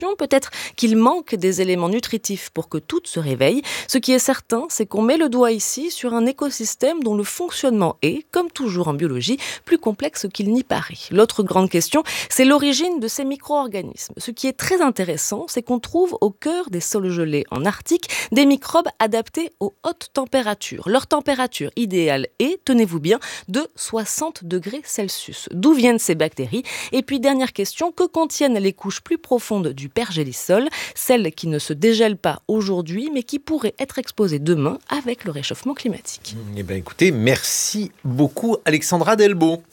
Peut-être qu'il manque des éléments nutritifs pour que tout se réveille. Ce qui est certain, c'est qu'on met le doigt ici sur un écosystème dont le fonctionnement est, comme toujours en biologie, plus complexe qu'il n'y paraît. L'autre grande question, c'est l'origine de ces micro-organismes. Ce qui est très intéressant, c'est qu'on trouve au cœur des sols gelés en Arctique des microbes adaptés aux hautes températures. Leur température idéale est, tenez-vous bien, de 60 degrés Celsius. D'où viennent ces bactéries ? Et puis dernière question, que contiennent les couches plus profondes du pergélisol, celles qui ne se dégèlent pas aujourd'hui, mais qui pourraient être exposées demain avec le réchauffement climatique. Eh bien, écoutez, merci beaucoup Alexandra Delbo.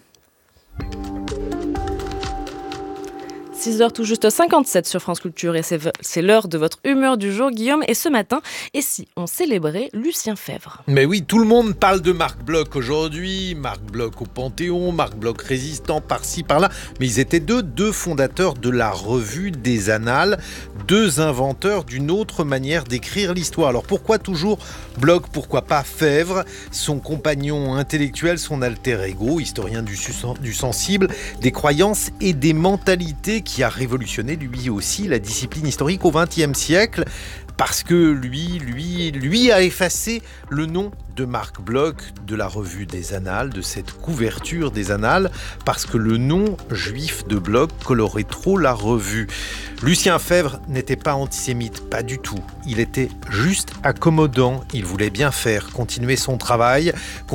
6h tout juste 57 sur France Culture et c'est l'heure de votre humeur du jour, Guillaume. Et ce matin, et si on célébrait Lucien Febvre ? Mais oui, tout le monde parle de Marc Bloch aujourd'hui, Marc Bloch au Panthéon, Marc Bloch résistant par-ci, par-là. Mais ils étaient deux fondateurs de la Revue des Annales, deux inventeurs d'une autre manière d'écrire l'histoire. Alors pourquoi toujours Bloch, pourquoi pas Febvre, son compagnon intellectuel, son alter ego, historien du sensible, des croyances et des mentalités qui a révolutionné lui aussi la discipline historique au XXe siècle, parce que lui a effacé le nom de Marc Bloch de la Revue des Annales, de cette couverture des Annales, parce que le nom juif de Bloch colorait trop la revue. Lucien Febvre n'était pas antisémite, pas du tout. Il était juste accommodant. Il voulait bien faire, continuer son travail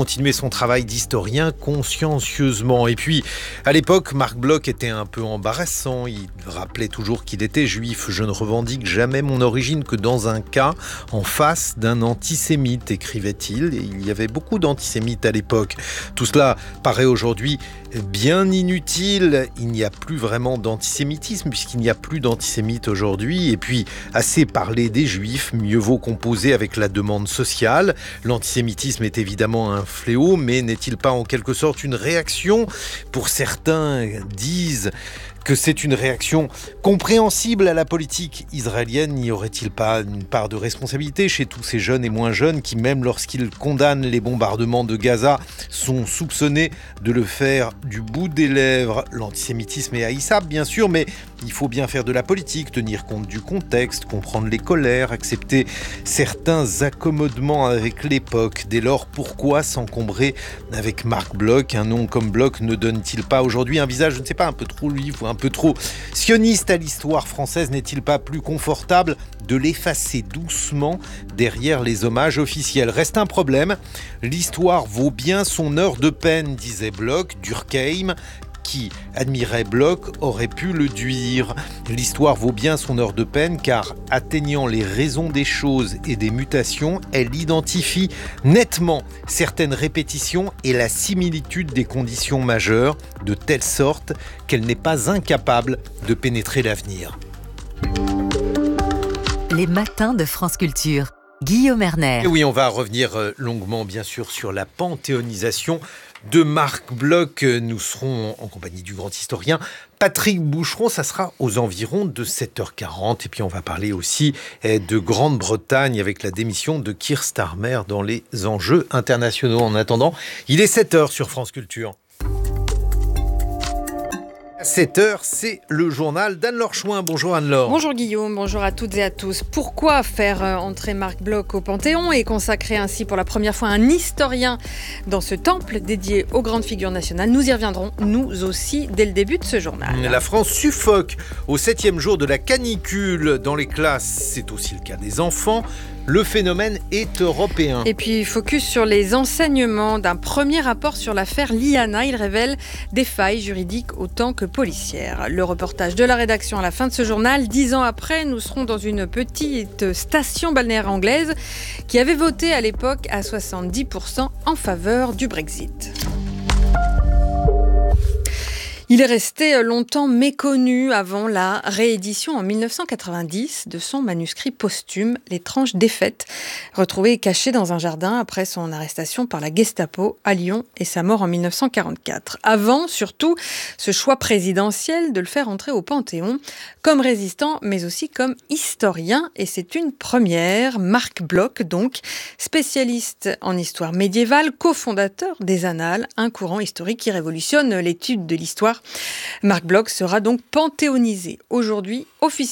d'historien consciencieusement. Et puis, à l'époque, Marc Bloch était un peu embarrassant. Il rappelait toujours qu'il était juif. Je ne revendique jamais mon origine que dans un cas en face d'un antisémite, écrivait-il. Et il y avait beaucoup d'antisémites à l'époque. Tout cela paraît aujourd'hui bien inutile. Il n'y a plus vraiment d'antisémitisme puisqu'il n'y a plus d'antisémites aujourd'hui. Et puis, assez parler des juifs, mieux vaut composer avec la demande sociale. L'antisémitisme est évidemment un fléau, mais n'est-il pas en quelque sorte une réaction ? Pour certains disent que c'est une réaction compréhensible à la politique israélienne. N'y aurait-il pas une part de responsabilité chez tous ces jeunes et moins jeunes qui, même lorsqu'ils condamnent les bombardements de Gaza, sont soupçonnés de le faire du bout des lèvres ? L'antisémitisme est haïssable, bien sûr, mais il faut bien faire de la politique, tenir compte du contexte, comprendre les colères, accepter certains accommodements avec l'époque. Dès lors, pourquoi s'encombrer avec Marc Bloch ? Un nom comme Bloch ne donne-t-il pas aujourd'hui un visage, je ne sais pas, un peu trop juif ou un peu trop sioniste à l'histoire française ? N'est-il pas plus confortable de l'effacer doucement derrière les hommages officiels ? Reste un problème, l'histoire vaut bien son heure de peine, disait Bloch. Durkheim, qui admirait Bloch, aurait pu le dire. L'histoire vaut bien son heure de peine car, atteignant les raisons des choses et des mutations, elle identifie nettement certaines répétitions et la similitude des conditions majeures, de telle sorte qu'elle n'est pas incapable de pénétrer l'avenir. Les matins de France Culture. Guillaume Erner. Et oui, on va revenir longuement, bien sûr, sur la panthéonisation de Marc Bloch. Nous serons en compagnie du grand historien Patrick Boucheron. Ça sera aux environs de 7h40. Et puis, on va parler aussi de Grande-Bretagne avec la démission de Keir Starmer dans les enjeux internationaux. En attendant, il est 7h sur France Culture. 7h, c'est le journal d'Anne-Laure Chouin. Bonjour Anne-Laure. Bonjour Guillaume, bonjour à toutes et à tous. Pourquoi faire entrer Marc Bloch au Panthéon et consacrer ainsi pour la première fois un historien dans ce temple dédié aux grandes figures nationales ? Nous y reviendrons, nous aussi, dès le début de ce journal. La France suffoque au 7e jour de la canicule dans les classes. C'est aussi le cas des enfants. Le phénomène est européen. Et puis, focus sur les enseignements d'un premier rapport sur l'affaire Liana. Il révèle des failles juridiques autant que policières. Le reportage de la rédaction à la fin de ce journal. 10 ans après, nous serons dans une petite station balnéaire anglaise qui avait voté à l'époque à 70% en faveur du Brexit. Il est resté longtemps méconnu avant la réédition en 1990 de son manuscrit posthume, L'étrange défaite, retrouvé caché dans un jardin après son arrestation par la Gestapo à Lyon et sa mort en 1944. Avant, surtout, ce choix présidentiel de le faire entrer au Panthéon comme résistant, mais aussi comme historien. Et c'est une première. Marc Bloch, donc, spécialiste en histoire médiévale, cofondateur des Annales, un courant historique qui révolutionne l'étude de l'histoire Marc Bloch sera donc panthéonisé aujourd'hui officiellement